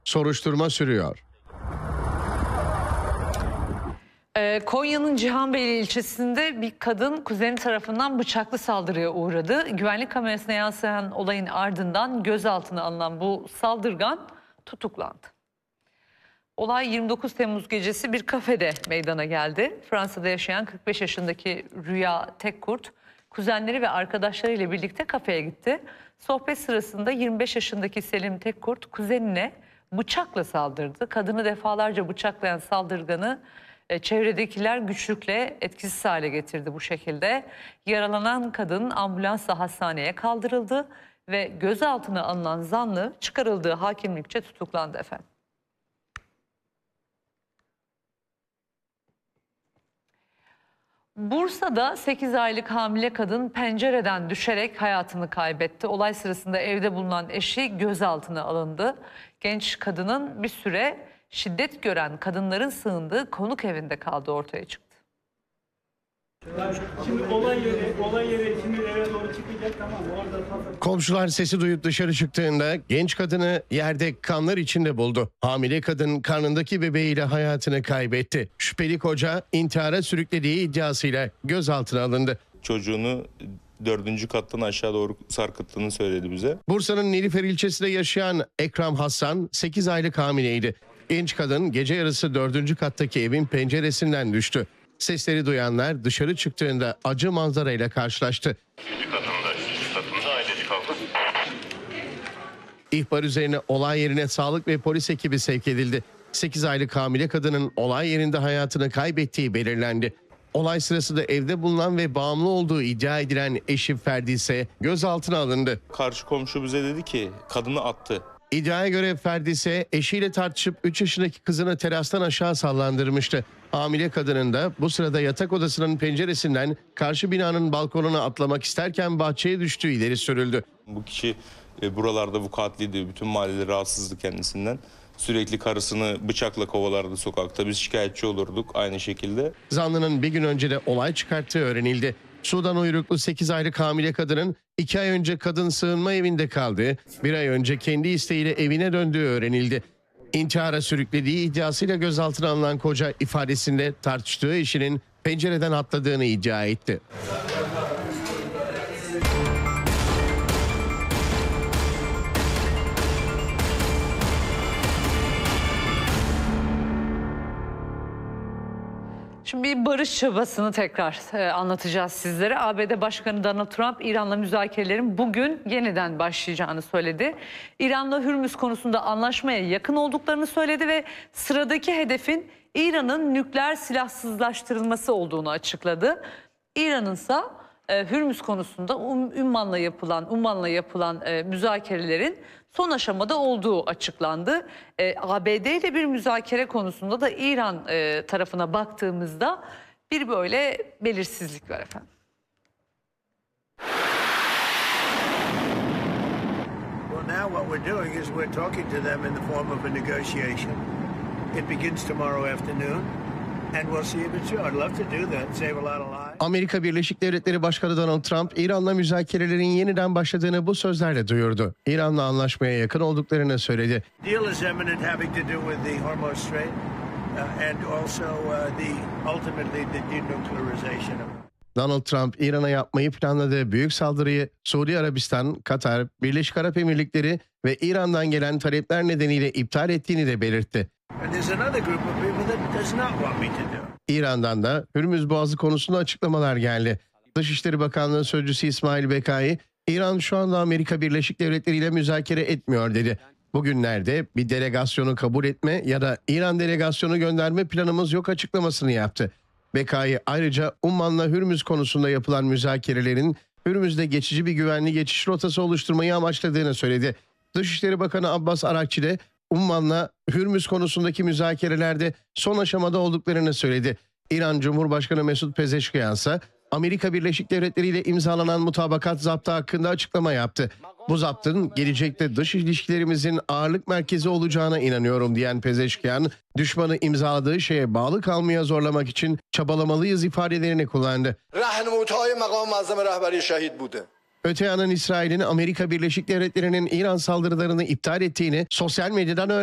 Soruşturma sürüyor. Konya'nın Cihanbeyli ilçesinde bir kadın kuzeni tarafından bıçaklı saldırıya uğradı. Güvenlik kamerasına yansıyan olayın ardından gözaltına alınan bu saldırgan tutuklandı. Olay 29 Temmuz gecesi bir kafede meydana geldi. Fransa'da yaşayan 45 yaşındaki Rüya Tekkurt, kuzenleri ve arkadaşlarıyla birlikte kafeye gitti. Sohbet sırasında 25 yaşındaki Selim Tekkurt kuzenine bıçakla saldırdı. Kadını defalarca bıçaklayan saldırganı çevredekiler güçlükle etkisiz hale getirdi bu şekilde. Yaralanan kadın ambulansla hastaneye kaldırıldı ve gözaltına alınan zanlı çıkarıldığı hakimlikçe tutuklandı efendim. Bursa'da 8 aylık hamile kadın pencereden düşerek hayatını kaybetti. Olay sırasında evde bulunan eşi gözaltına alındı. Genç kadının bir süre şiddet gören kadınların sığındığı konuk evinde kaldığı ortaya çıktı. Şimdi olay yeri şimdi eve doğru çıkacak, tamam mı? Orada Komşular sesi duyup dışarı çıktığında genç kadını yerde kanlar içinde buldu. Hamile kadın karnındaki bebeğiyle hayatını kaybetti. Şüpheli koca intihara sürüklediği iddiasıyla gözaltına alındı. Çocuğunu 4. kattan aşağı doğru sarkıttığını söyledi bize. Bursa'nın Nilüfer ilçesinde yaşayan Ekrem Hasan 8 aylık hamileydi. Genç kadın gece yarısı 4. kattaki evin penceresinden düştü. Sesleri duyanlar dışarı çıktığında acı manzarayla karşılaştı. 3. katında ailecik kaldı. İhbar üzerine olay yerine sağlık ve polis ekibi sevk edildi. 8 aylık hamile kadının olay yerinde hayatını kaybettiği belirlendi. Olay sırasında evde bulunan ve bağımlı olduğu iddia edilen eşi Ferdi ise gözaltına alındı. Karşı komşu bize dedi ki kadını attı. İddiaya göre Ferdi ise eşiyle tartışıp 3 yaşındaki kızını terastan aşağı sallandırmıştı. Hamile kadının da bu sırada yatak odasının penceresinden karşı binanın balkonuna atlamak isterken bahçeye düştüğü ileri sürüldü. Bu kişi buralarda vukuatliydi. Bütün mahalleleri rahatsızdı kendisinden. Sürekli karısını bıçakla kovalardı sokakta. Biz şikayetçi olurduk aynı şekilde. Zanlının bir gün önce de olay çıkarttığı öğrenildi. Sudan uyruklu 8 aylık hamile kadının 2 ay önce kadın sığınma evinde kaldığı, 1 ay önce kendi isteğiyle evine döndüğü öğrenildi. İntihara sürüklediği iddiasıyla gözaltına alınan koca ifadesinde tartıştığı eşinin pencereden atladığını iddia etti. Şimdi bir barış çabasını tekrar anlatacağız sizlere. ABD Başkanı Donald Trump, İran'la müzakerelerin bugün yeniden başlayacağını söyledi. İran'la Hürmüz konusunda anlaşmaya yakın olduklarını söyledi ve sıradaki hedefin İran'ın nükleer silahsızlaştırılması olduğunu açıkladı. İran'ın ise Hürmüz konusunda Umman'la yapılan müzakerelerin son aşamada olduğu açıklandı. ABD ile bir müzakere konusunda da İran tarafına baktığımızda bir böyle belirsizlik var efendim. Well, now what we're doing is we're talking to them in the form of a negotiation. It begins tomorrow afternoon. And we'll see if it's true. I'd love to do that, save a lot of lives. Amerika Birleşik Devletleri Başkanı Donald Trump, İran'la müzakerelerin yeniden başladığını bu sözlerle duyurdu. İran'la anlaşmaya yakın olduklarını söyledi. Deal is imminent, having to do with the Hormuz Strait and also ultimately the denuclearization of. Donald Trump, İran'a yapmayı planladığı büyük saldırıyı Suudi Arabistan, Katar, Birleşik Arap Emirlikleri ve İran'dan gelen talepler nedeniyle iptal ettiğini de belirtti. And there's another group of people that does not want me to do. İran'dan da Hürmüz Boğazı konusunda açıklamalar geldi. Dışişleri Bakanlığı Sözcüsü İsmail Bekai, İran şu anda Amerika Birleşik Devletleri ile müzakere etmiyor dedi. Bugünlerde bir delegasyonu kabul etme ya da İran delegasyonu gönderme planımız yok açıklamasını yaptı. Bekai ayrıca Umman'la Hürmüz konusunda yapılan müzakerelerin Hürmüz'de geçici bir güvenli geçiş rotası oluşturmayı amaçladığını söyledi. Dışişleri Bakanı Abbas Arakçi de Umman'la Hürmüz konusundaki müzakerelerde son aşamada olduklarını söyledi. İran Cumhurbaşkanı Mesut Pezeşkiyan ise Amerika Birleşik Devletleri ile imzalanan mutabakat zaptı hakkında açıklama yaptı. Bu zaptın gelecekte dış ilişkilerimizin ağırlık merkezi olacağına inanıyorum diyen Pezeşkiyan, düşmanı imzaladığı şeye bağlı kalmaya zorlamak için çabalamalıyız ifadelerini kullandı. Öte yandan İsrail'in Amerika Birleşik Devletleri'nin İran saldırılarını iptal ettiğini sosyal medyadan öğrendi.